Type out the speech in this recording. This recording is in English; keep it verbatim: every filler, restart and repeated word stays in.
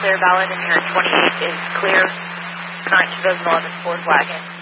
clear valid, and your twenty-eight is clear. Current two thousand eleven Ford wagon.